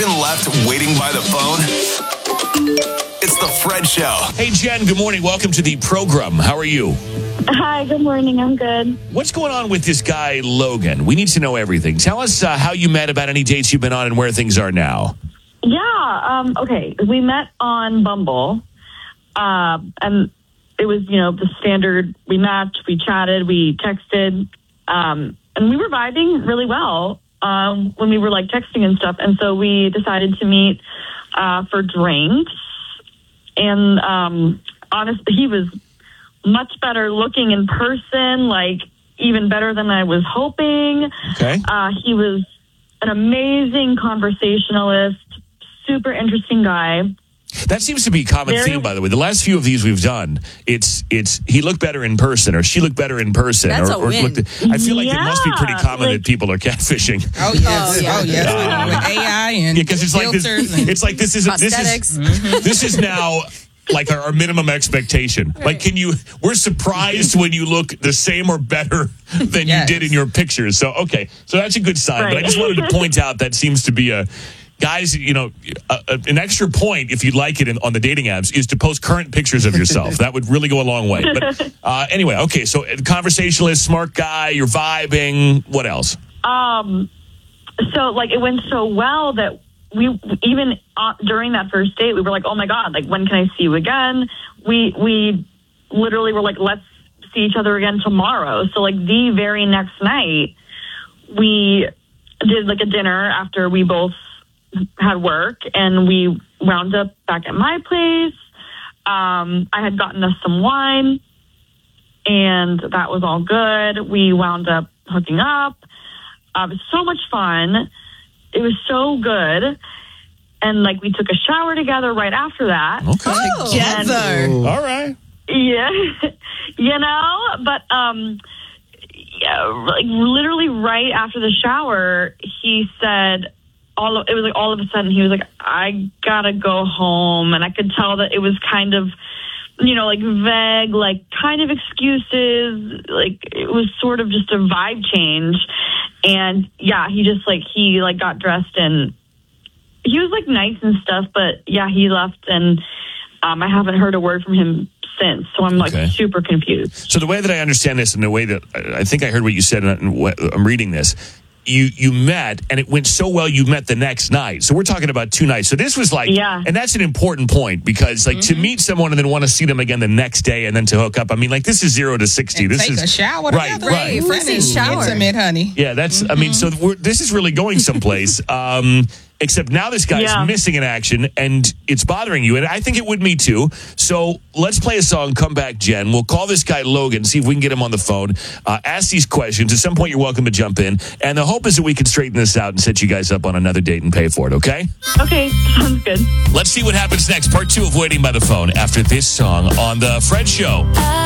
been left waiting by the phone? It's the Fred Show. Hey, Jen, good morning. Welcome to the program. How are you? Hi, good morning. I'm good. What's going on with this guy, Logan? We need to know everything. Tell us how you met, about any dates you've been on, and where things are now. Yeah, okay. We met on Bumble, and it was, the standard. We matched, we chatted, we texted, and we were vibing really well when we were, texting and stuff. And so we decided to meet for drinks. And honestly, he was much better looking in person, even better than I was hoping. Okay. He was an amazing conversationalist, super interesting guy. That seems to be a common theme, by the way. The last few of these we've done, it's he looked better in person, or she looked better in person. That's a win. I feel like it must be pretty common that people are catfishing. Oh, yes. With AI and because it's filters. It's like this is this is now our minimum expectation. Right. We're surprised when you look the same or better than you did in your pictures. So that's a good sign. Right. But I just wanted to point out that seems to be guys, an extra point, if you'd like it on the dating apps, is to post current pictures of yourself. That would really go a long way. But anyway, okay, so conversationalist, smart guy, you're vibing. What else? So, it went so well that we, even during that first date, we were like, oh my God, when can I see you again? We literally were like, let's see each other again tomorrow. So, the very next night, we did a dinner after we both had work, and we wound up back at my place. I had gotten us some wine, and that was all good. We wound up hooking up. It was so much fun. It was so good. And we took a shower together right after that. Okay. Together. All right. Yeah. But literally right after the shower, he said, all of a sudden he was like, I gotta go home. And I could tell that it was kind of, vague, kind of excuses. It was sort of just a vibe change. And yeah, he just he got dressed, and he was nice and stuff, but yeah, he left, and I haven't heard a word from him since. So I'm super confused. So the way that I understand this, and the way that I think I heard what you said, and I'm reading this, you met, and it went so well you met the next night. So we're talking about 2 nights. So this was and that's an important point, because to meet someone and then want to see them again the next day and then to hook up, this is 0 to 60. And this take is a shower right. together. Right. Friend is intimate, honey. Yeah, that's, so this is really going someplace. Except now this guy's missing in action, and it's bothering you. And I think it would me too. So let's play a song, come back, Jen. We'll call this guy Logan, see if we can get him on the phone. Ask these questions. At some point, you're welcome to jump in. And the hope is that we can straighten this out and set you guys up on another date and pay for it, okay? Okay, sounds good. Let's see what happens next. Part 2 of Waiting by the Phone after this song on The Fred Show.